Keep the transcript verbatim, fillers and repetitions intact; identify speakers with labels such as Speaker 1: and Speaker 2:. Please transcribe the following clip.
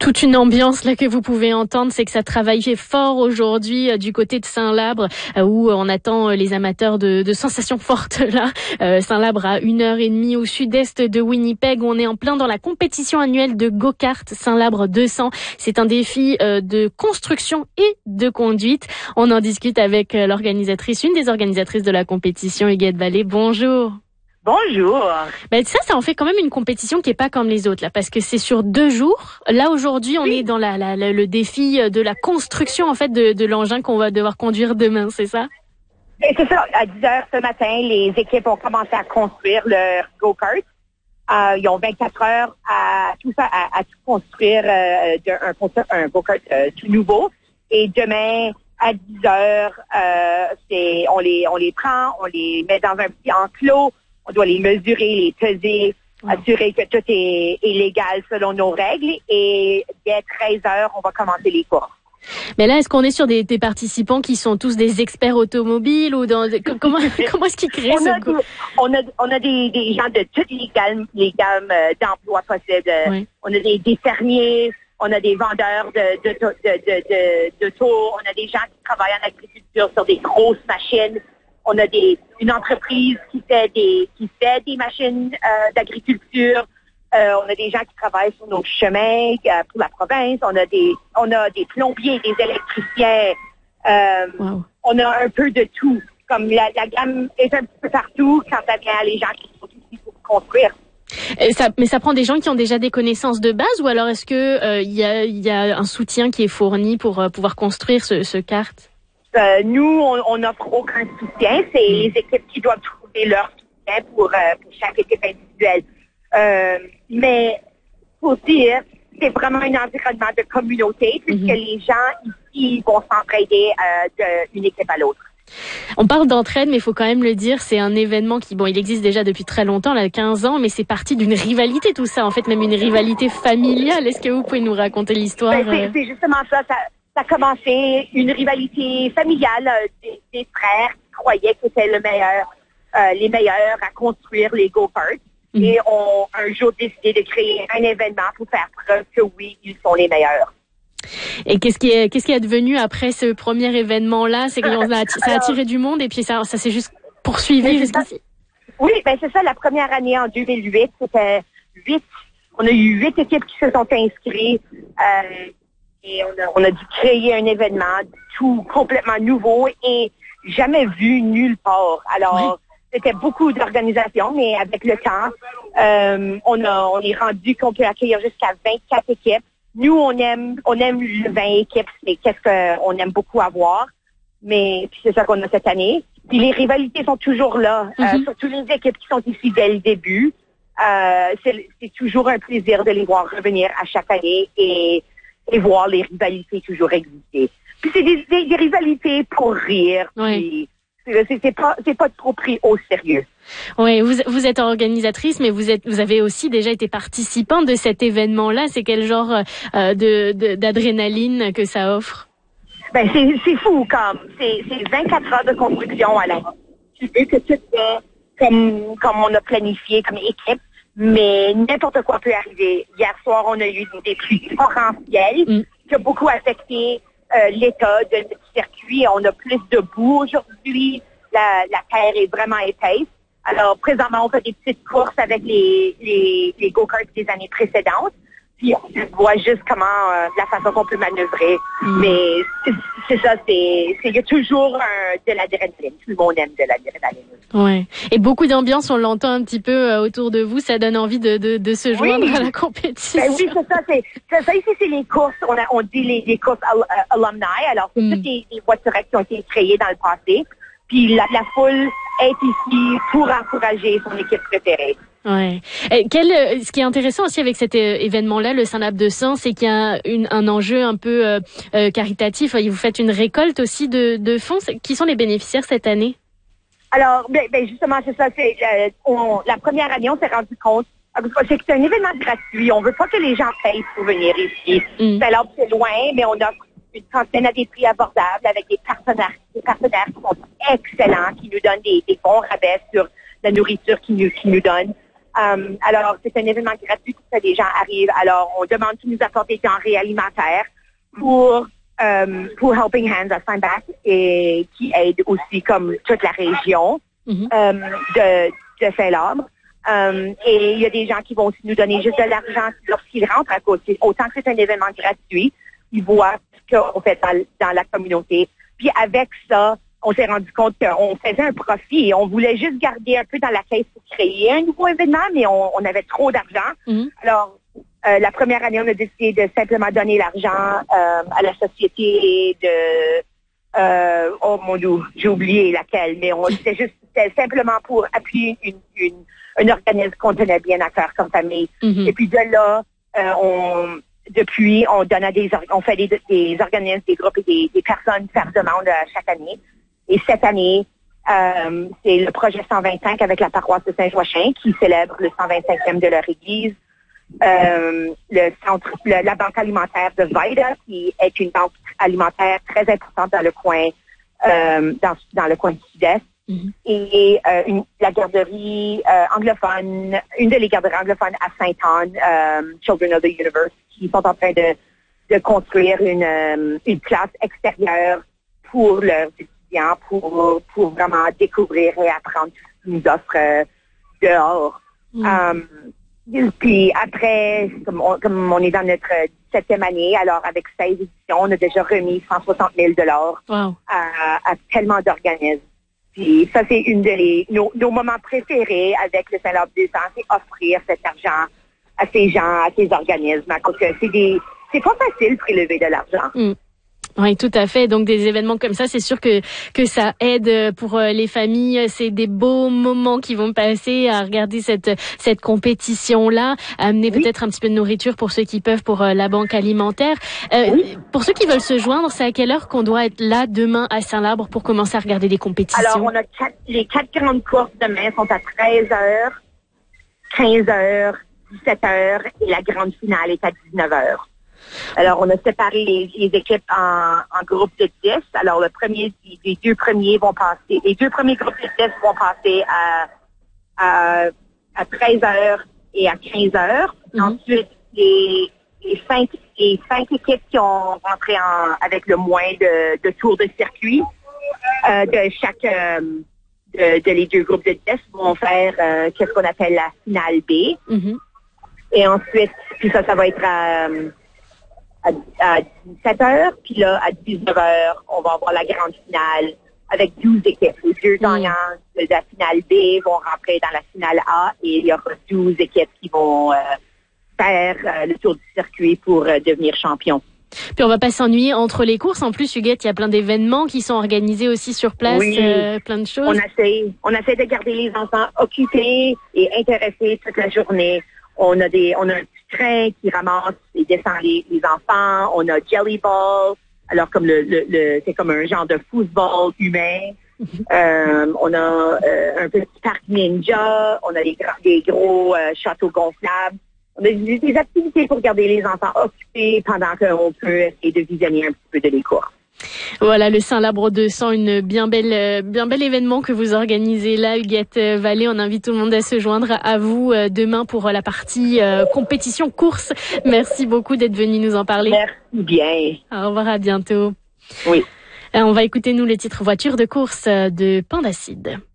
Speaker 1: toute une ambiance là que vous pouvez entendre, c'est que ça travaille fort aujourd'hui euh, du côté de Saint-Labre euh, où on attend euh, les amateurs de, de sensations fortes là. Euh, Saint-Labre à une heure et demie au sud-est de Winnipeg. On est en plein dans la compétition annuelle de go-kart Saint-Labre deux cents. C'est un défi euh, de construction et de conduite. On en discute avec euh, l'organisatrice, une des organisatrices de la compétition, Huguette Vallée. Bonjour.
Speaker 2: Bonjour.
Speaker 1: Ben ça, ça en fait quand même une compétition qui est pas comme les autres là, parce que c'est sur deux jours. Là aujourd'hui, on oui. est dans la, la, la, le défi de la construction en fait de, de l'engin qu'on va devoir conduire demain, c'est ça?
Speaker 2: Et c'est ça. À dix heures ce matin, les équipes ont commencé à construire leur go-kart. Euh, ils ont vingt-quatre heures à tout faire, à, à tout construire euh, de, un, un go-kart euh, tout nouveau. Et demain à dix heures, euh, c'est on les on les prend, on les met dans un petit enclos. On doit les mesurer, les peser, wow. assurer que tout est, est légal selon nos règles. Et dès treize heures, on va commencer les courses.
Speaker 1: Mais là, est-ce qu'on est sur des, des participants qui sont tous des experts automobiles ou dans comment comment est-ce qu'ils créent
Speaker 2: on
Speaker 1: ce
Speaker 2: a, des, on a on a des, des gens de toutes les gammes les gammes d'emplois possibles. Oui. On a des, des fermiers, on a des vendeurs de de de de de, de, de tours, on a des gens qui travaillent en agriculture sur des grosses machines. On a des, une entreprise qui fait des, qui fait des machines euh, d'agriculture. Euh, on a des gens qui travaillent sur nos chemins euh, pour la province. On a des, on a des plombiers, des électriciens. Euh, wow. On a un peu de tout. Comme la, la gamme est un petit peu partout quand ça vient à les gens qui sont ici pour construire.
Speaker 1: Et ça, mais ça prend des gens qui ont déjà des connaissances de base, ou alors est-ce que euh, il y a, il y a un soutien qui est fourni pour euh, pouvoir construire ce, ce kart?
Speaker 2: Euh, nous, on n'offre aucun soutien. C'est les équipes qui doivent trouver leur soutien pour, euh, pour chaque équipe individuelle. Euh, mais faut dire, c'est vraiment un environnement de communauté puisque mm-hmm. les gens ici vont s'entraider euh, d'une équipe à l'autre.
Speaker 1: On parle d'entraide, mais il faut quand même le dire, c'est un événement qui, bon, il existe déjà depuis très longtemps, là, quinze ans, mais c'est parti d'une rivalité, tout ça, en fait, même une rivalité familiale. Est-ce que vous pouvez nous raconter l'histoire?
Speaker 2: Ben, c'est, c'est justement ça, ça. Ça a commencé une rivalité familiale euh, des, des frères qui croyaient que c'était le meilleur, euh, les meilleurs à construire les go-karts. Mm. Et ont un jour décidé de créer un événement pour faire preuve que oui, ils sont les meilleurs.
Speaker 1: Et qu'est-ce qui est, qu'est-ce qui est devenu après ce premier événement-là? C'est que ça a, ça a attiré du monde et puis ça, ça s'est juste poursuivi jusqu'ici.
Speaker 2: Oui, ben c'est ça. La première année en deux mille huit, c'était huit. On a eu huit équipes qui se sont inscrites. Euh, Et on a, on a dû créer un événement tout complètement nouveau et jamais vu nulle part. Alors, oui. C'était beaucoup d'organisations, mais avec le temps, euh, on a, on est rendu qu'on peut accueillir jusqu'à vingt-quatre équipes. Nous, on aime, on aime le vingt équipes, mais qu'est-ce qu'on aime beaucoup avoir. Mais puis c'est ça qu'on a cette année. Puis les rivalités sont toujours là, mm-hmm. euh, surtout les équipes qui sont ici dès le début. Euh, c'est, c'est toujours un plaisir de les voir revenir à chaque année et et voir les rivalités toujours exister. Puis c'est des, des, des rivalités pour rire.
Speaker 1: Oui.
Speaker 2: Puis c'est, c'est pas c'est pas trop pris au sérieux.
Speaker 1: Oui, vous vous êtes organisatrice, mais vous êtes vous avez aussi déjà été participant de cet événement-là. C'est quel genre euh, de, de d'adrénaline que ça offre?
Speaker 2: Ben c'est c'est fou comme c'est c'est vingt-quatre heures de construction à l'heure. Tu veux que tout ça comme comme on a planifié comme équipe. Mais n'importe quoi peut arriver. Hier soir, on a eu des pluies torrentielles mm. qui ont beaucoup affecté euh, l'état de notre circuit. On a plus de boue aujourd'hui. La, la terre est vraiment épaisse. Alors, présentement, on fait des petites courses avec les, les, les go-karts des années précédentes. Puis, on voit juste comment, euh, la façon qu'on peut manœuvrer. Mm. Mais c'est, c'est ça, c'est, c'est, il y a toujours un, de l'adrénaline. Tout le monde aime de l'adrénaline.
Speaker 1: Ouais. Et beaucoup d'ambiance, on l'entend un petit peu euh, autour de vous. Ça donne envie de, de, de se joindre oui. à la compétition.
Speaker 2: Ben oui, c'est ça. C'est, c'est ça ici, c'est les courses. On, a, on dit les, les courses al, uh, alumni. Alors, c'est mm. toutes les, les voiturettes qui ont été créées dans le passé. Puis la, la foule est ici pour encourager son équipe préférée.
Speaker 1: Ouais. Et quel, ce qui est intéressant aussi avec cet événement-là, le Saint-Labre deux cents, c'est qu'il y a une, un enjeu un peu euh, euh, caritatif. Vous faites une récolte aussi de, de fonds. Qui sont les bénéficiaires cette année? Alors,
Speaker 2: ben, ben justement, c'est ça. C'est, euh, on, la première année, on s'est rendu compte c'est que c'est un événement gratuit. On veut pas que les gens payent pour venir ici. Mm. Saint-Labre, c'est loin, mais on offre une cantine à des prix abordables avec des partenaires, des partenaires qui sont excellents, qui nous donnent des, des bons rabais sur la nourriture qu'ils nous, qu'ils nous donnent. Um, alors, c'est un événement gratuit pour que les gens arrivent. Alors, on demande qu'ils nous apportent des denrées alimentaires pour um, pour Helping Hands à Steinbach et qui aide aussi comme toute la région mm-hmm. um, de, de Saint-Labre. Um, et il y a des gens qui vont aussi nous donner juste de l'argent lorsqu'ils rentrent à côté. Autant que c'est un événement gratuit, ils voient ce qu'on fait dans, dans la communauté. Puis avec ça, on s'est rendu compte qu'on faisait un profit et on voulait juste garder un peu dans la caisse pour créer un nouveau événement, mais on, on avait trop d'argent. Mm-hmm. Alors, euh, la première année, on a décidé de simplement donner l'argent euh, à la société de... Euh, oh mon Dieu, j'ai oublié laquelle, mais on c'était juste c'était simplement pour appuyer une, une, un organisme qu'on tenait bien à cœur comme famille. Mm-hmm. Et puis de là, euh, on... Depuis, on donne à des, on fait des, des organismes, des groupes et des, des personnes faire demande chaque année. Et cette année, euh, c'est le projet cent vingt-cinq avec la paroisse de Saint-Joachim qui célèbre le cent vingt-cinquième de leur église. Euh, le centre, le, la banque alimentaire de Vida, qui est une banque alimentaire très importante dans le coin, euh, dans, dans le coin du Sud-Est. Mm-hmm. Et euh, une, la garderie euh, anglophone, une de les garderies anglophones à Sainte-Anne, euh, Children of the Universe, qui sont en train de, de construire une, euh, une classe extérieure pour leurs étudiants, pour, pour vraiment découvrir et apprendre ce qu'ils nous offrent euh, dehors. Mm. Um, et puis après, comme on, comme on est dans notre septième année, alors avec seize éditions, on a déjà remis cent soixante mille dollars wow. à, à tellement d'organismes. Puis ça, c'est une de les, nos, nos moments préférés avec le Saint-Labre deux cents, c'est offrir cet argent à ces gens, à ces organismes, à cause que c'est des, c'est pas facile de prélever de l'argent.
Speaker 1: Mm. Oui, tout à fait. Donc des événements comme ça, c'est sûr que que ça aide pour les familles. C'est des beaux moments qui vont passer à regarder cette cette compétition là, amener oui. peut-être un petit peu de nourriture pour ceux qui peuvent pour la banque alimentaire. Euh, oui. Pour ceux qui veulent se joindre, c'est à quelle heure qu'on doit être là demain à Saint-Labre pour commencer à regarder des compétitions?
Speaker 2: Alors on a quatre, les quatre grandes courses demain sont à treize heures, quinze heures, dix-sept heures et la grande finale est à dix-neuf heures. Alors, on a séparé les, les équipes en, en groupes de dix. Alors, le premier, les deux premiers vont passer, les deux premiers groupes de dix vont passer à, à, à treize heures et à quinze heures. Mm-hmm. Ensuite, les, les cinq, les cinq équipes qui ont rentré en, avec le moins de, de tours de circuit, euh, de chaque, euh, de, de les deux groupes de dix vont faire, euh, qu'est-ce qu'on appelle la finale B. Mm-hmm. Et ensuite, puis ça, ça va être à, À, à dix-sept heures, puis là, à dix-neuf heures, on va avoir la grande finale avec douze équipes. Les deux gagnants de la finale B vont rentrer dans la finale A et il y aura douze équipes qui vont euh, faire euh, le tour du circuit pour euh, devenir champion.
Speaker 1: Puis on va pas s'ennuyer entre les courses. En plus, Huguette, il y a plein d'événements qui sont organisés aussi sur place,
Speaker 2: oui.
Speaker 1: euh, plein de choses.
Speaker 2: On essaie, on essaie de garder les enfants occupés et intéressés toute la journée. On a des, on a un petit train qui ramasse et descend les, les enfants. On a Jelly Ball. Alors, comme le, le, le c'est comme un genre de football humain. euh, on a euh, un petit parc ninja. On a des, des gros euh, châteaux gonflables. On a des, des activités pour garder les enfants occupés pendant qu'on peut essayer de visionner un petit peu de les cours.
Speaker 1: Voilà, le Saint-Labre deux cents, une bien belle, bien bel événement que vous organisez là, Huguette Vallée. On invite tout le monde à se joindre à vous demain pour la partie euh, compétition course. Merci beaucoup d'être venu nous en parler.
Speaker 2: Merci bien.
Speaker 1: Au revoir, à bientôt.
Speaker 2: Oui.
Speaker 1: On va écouter nous les titres voitures de course de Pandacide.